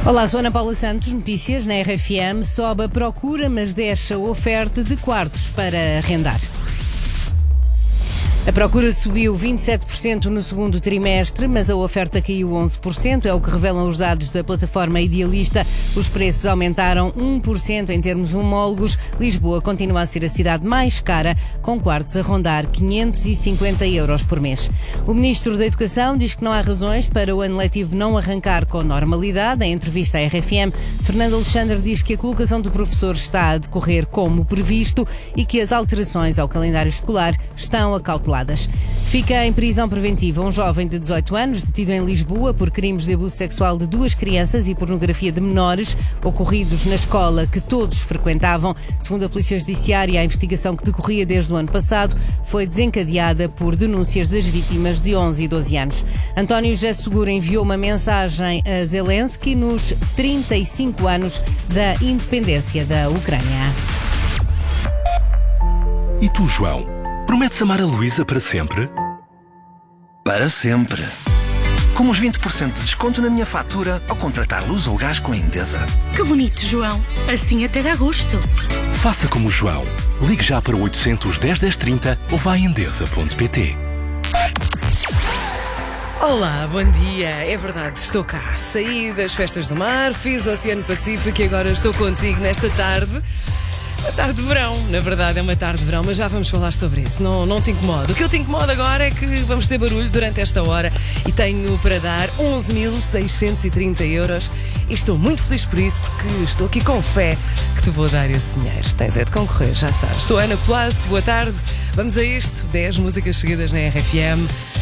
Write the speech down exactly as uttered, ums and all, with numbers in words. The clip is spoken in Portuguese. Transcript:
Olá, sou Ana Paula Santos, notícias na R F M. Sobe a procura, mas desce a oferta de quartos para arrendar. A procura subiu vinte e sete por cento no segundo trimestre, mas a oferta caiu onze por cento, é o que revelam os dados da plataforma Idealista. Os preços aumentaram um por cento em termos homólogos. Lisboa continua a ser a cidade mais cara, com quartos a rondar quinhentos e cinquenta euros por mês. O Ministro da Educação diz que não há razões para o ano letivo não arrancar com normalidade. Em entrevista à R F M, Fernando Alexandre diz que a colocação de professores está a decorrer como previsto e que as alterações ao calendário escolar estão acauteladas. Fica em prisão preventiva um jovem de dezoito anos, detido em Lisboa por crimes de abuso sexual de duas crianças e pornografia de menores, ocorridos na escola que todos frequentavam. Segundo a Polícia Judiciária, a investigação que decorria desde o ano passado foi desencadeada por denúncias das vítimas de onze e doze anos. António José Seguro enviou uma mensagem a Zelensky nos trinta e cinco anos da independência da Ucrânia. E tu, João? Prometes amar a Luísa para sempre? Para sempre. Com os vinte por cento de desconto na minha fatura ao contratar luz ou gás com a Endesa. Que bonito, João. Assim até dá gosto. Faça como o João. Ligue já para o oitocentos, dez, dez, trinta ou vá a endesa ponto pt. Olá, bom dia. É verdade, estou cá. Saí das festas do mar, fiz o Oceano Pacífico e agora estou contigo nesta tarde. Uma tarde de verão, na verdade é uma tarde de verão, mas já vamos falar sobre isso, não, não te incomoda. O que eu te incomoda agora é que vamos ter barulho durante esta hora e tenho para dar onze mil seiscentos e trinta euros e estou muito feliz por isso, porque estou aqui com fé que te vou dar esse dinheiro. Tens é de concorrer, já sabes. Sou Ana Colasso, boa tarde, vamos a isto, dez músicas seguidas na R F M.